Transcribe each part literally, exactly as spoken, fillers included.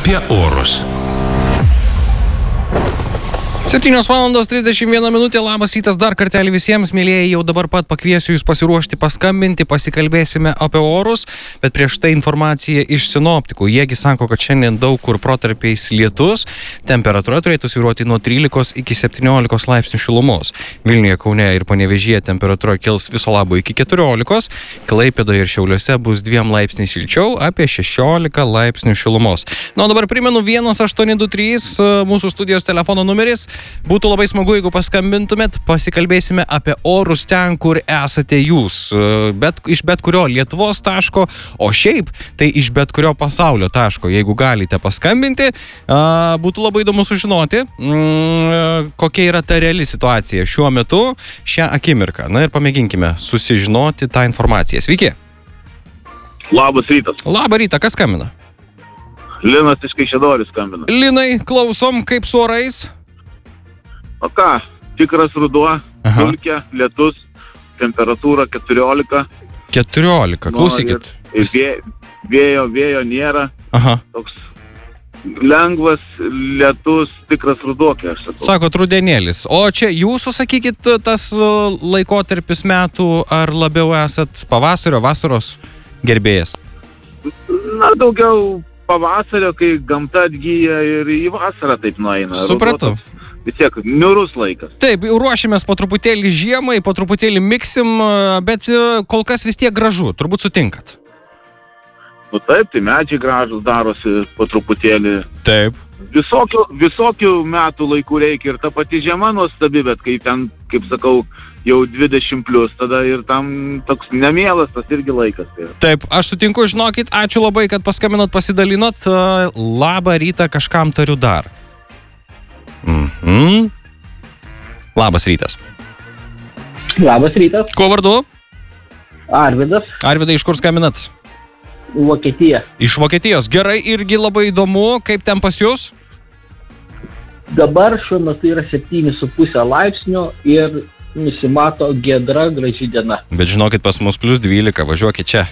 apie orus. septynios valandos trisdešimt viena minutė, labas rytas dar kartelį visiems, mėlėjai, jau dabar pat pakviesiu jūs pasiruošti, paskambinti, pasikalbėsime apie orus, bet prieš tai informacija iš sinoptikų. Jiegi sako, kad šiandien daug kur protarpiais lietus, temperatūra turėtų svyruoti nuo trylikos iki septyniolikos laipsnių šilumos. Vilniuje, Kaune ir Panevėžyje temperatūra kils viso labo iki keturiolikos, Klaipėdoje ir Šiauliuose bus dviem laipsniais šilčiau, apie šešiolika laipsnių šilumos. Na, o dabar primenu vienas aštuoni du trys mūsų studijos telefono numeris. Būtų labai smagu, jeigu paskambintumėt, pasikalbėsime apie orus ten, kur esate jūs, bet, iš bet kurio Lietuvos taško, o šiaip tai iš bet kurio pasaulio taško. Jeigu galite paskambinti, būtų labai įdomu sužinoti, kokia yra ta reali situacija šiuo metu, šią akimirką. Na ir pamėginkime susižinoti tą informaciją. Sveiki. Labas rytas. Labą rytą, kas skambina? Linas iš Kaišiadorių skambina. Linai, klausom, kaip su orais? O ką, tikras ruduo, dulkė, lietus, temperatūra keturiolika. keturiolika, klausykit. No, ir, ir vėjo, vėjo nėra. Aha. Toks lengvas lietus, tikras ruduo, kai aš sakau. Sakot, rudenėlis. O čia jūsų, sakykit, tas laikotarpis metų, ar labiau esat pavasario, vasaros gerbėjas? Na, daugiau pavasario, kai gamta atgyja ir į vasarą taip nueina. Supratau. Ruduo, vis tiek, niurus laikas. Taip, ruošimės po truputėlį žiemai, po truputėlį miksim, bet kol kas vis tiek gražu, turbūt sutinkat. Nu taip, tai medžiai gražus darosi po truputėlį. Taip. Visokių, visokių metų laikų reikia ir ta pati žiema nuostabi, bet kai ten, kaip sakau, jau dvidešimt plius, tada ir tam toks nemielas tas irgi laikas. Tai. Taip, aš sutinku, žinokit, ačiū labai, kad paskambinot, pasidalinot. Labą rytą kažkam tariu dar. Mhm. Labas rytas. Labas rytas. Kuo vardu? Arvidas. Arvidai, iš kur skambinat? Vokietija. Iš Vokietijos. Gerai, irgi labai įdomu, kaip ten pas jūs? Dabar šiuo metu yra septyni su pusė laipsnių ir nusimato giedra, graži diena. Bet žinokit, pas mus plus dvylika, važiuokit čia.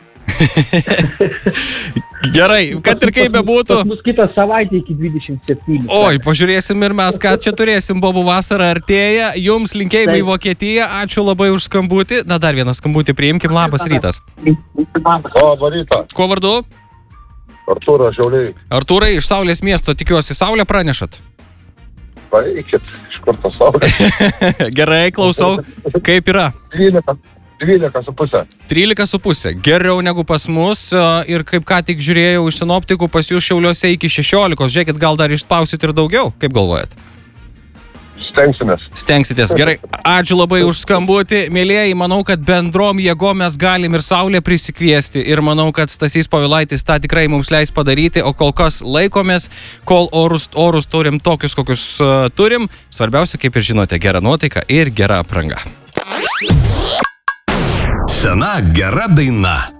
Gerai, kad ir kaip bebūtų. Pas mus kitą savaitę iki dvidešimt septynių. Oi, pažiūrėsim ir mes, ką čia turėsim, bobų vasara artėja. Jums linkėjimai į Vokietiją, ačiū labai už skambutį. Na, dar vieną skambutį priimkim, labas rytas. Labą rytą. Kuo vardu? Artūras, Šiauliai. Artūrai, iš Saulės miesto, tikiuosi, Saulę pranešat? Paeikit, iš kur ta Saulė. Gerai, klausau, kaip yra? dvylika su pusė. trylika su pusė. Geriau negu pas mus ir kaip ką tik žiūrėjau iš sinoptikų, pas jūs Šiauliuose iki šešiolikos. Žiūrėkit, gal dar išspausit ir daugiau, kaip galvojat? Stengsimės. Stengsitės. Gerai, ačiū labai už skambutį. Mėlėjai, manau, kad bendrom jėgom mes galim ir Saulę prisikviesti ir manau, kad Stasys Povilaitis tą tikrai mums leis padaryti, o kol kas laikomės, kol orus, orus turim tokius, kokius uh, turim. Svarbiausia, kaip ir žinote, gera nuotaika ir gera apranga. Sena gera daina.